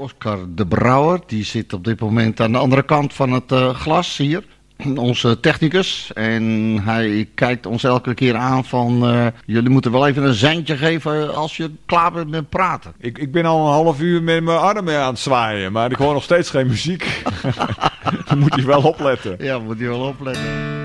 Oscar de Brouwer. Die zit op dit moment aan de andere kant van het glas hier. Onze technicus. En hij kijkt ons elke keer aan van... jullie moeten wel even een seintje geven als je klaar bent met praten. Ik ben al een half uur met mijn armen aan het zwaaien. Maar ik hoor nog steeds geen muziek. Dan moet hij wel opletten. Ja, moet je wel opletten.